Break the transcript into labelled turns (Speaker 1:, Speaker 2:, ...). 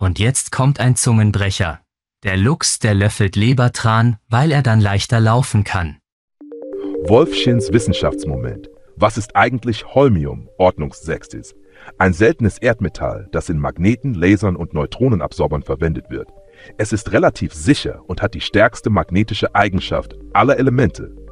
Speaker 1: Und jetzt kommt ein Zungenbrecher. Der Luchs, der löffelt Lebertran, weil er dann leichter laufen kann.
Speaker 2: Wolfschins Wissenschaftsmoment. Was ist eigentlich Holmium, Ordnungssechstes? Ein seltenes Erdmetall, das in Magneten, Lasern und Neutronenabsorbern verwendet wird. Es ist relativ sicher und hat die stärkste magnetische Eigenschaft aller Elemente.